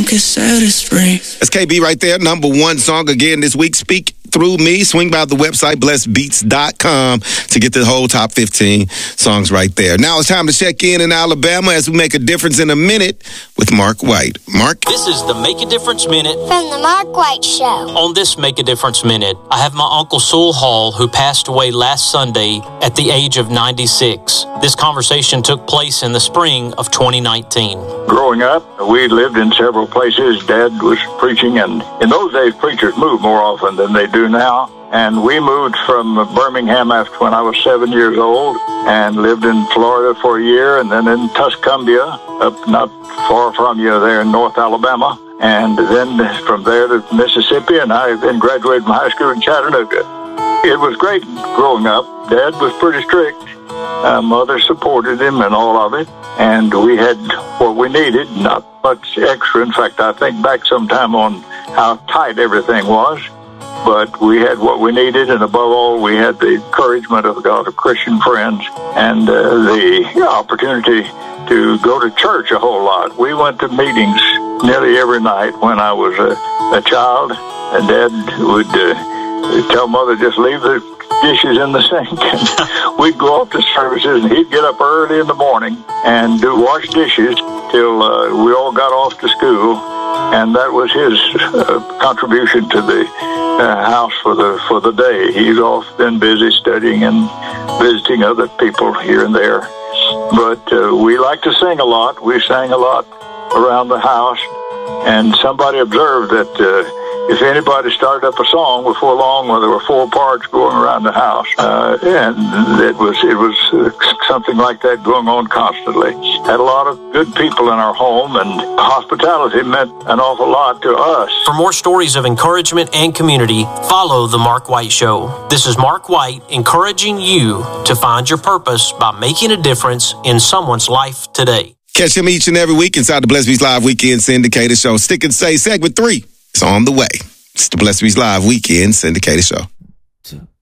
get sad as spring. That's KB right there. Number one song again this week. Speak Through Me. Swing by the website, blessbeats.com, to get the whole top 15 songs right there. Now it's time to check in Alabama as we make a difference in a minute with Mark White. Mark? This is the Make a Difference Minute from the Mark White Show. On this Make a Difference Minute, I have my Uncle Sewell Hall, who passed away last Sunday at the age of 96. This conversation took place in the spring of 2019. Growing up, we lived in several places. Dad was preaching, and in those days, preachers moved more often than they do now. And we moved from Birmingham when I was 7 years old, and lived in Florida for a year, and then in Tuscumbia, up not far from you there in North Alabama. And then from there to Mississippi, and I then graduated from high school in Chattanooga. It was great growing up. Dad was pretty strict. Mother supported him in all of it, and we had what we needed, not much extra. In fact, I think back sometime on how tight everything was, but we had what we needed, and above all, we had the encouragement of God, of Christian friends, and the opportunity to go to church a whole lot. We went to meetings nearly every night when I was a child, and Dad would tell Mother, just leave the dishes in the sink. And we'd go off to services, and he'd get up early in the morning and wash dishes till we all got off to school. And that was his contribution to the house for the day. He's off then busy studying and visiting other people here and there. But we like to sing a lot. We sang a lot around the house, and somebody observed that if anybody started up a song before long, well, there were 4 parts going around the house, and it was something like that going on constantly. Had a lot of good people in our home, and hospitality meant an awful lot to us. For more stories of encouragement and community, follow The Mark White Show. This is Mark White encouraging you to find your purpose by making a difference in someone's life today. Catch him each and every week inside the Blessed Beats Live Weekend Syndicated Show. Stick and Say segment 3 is on the way. It's the Blessed Beats Live Weekend Syndicated Show.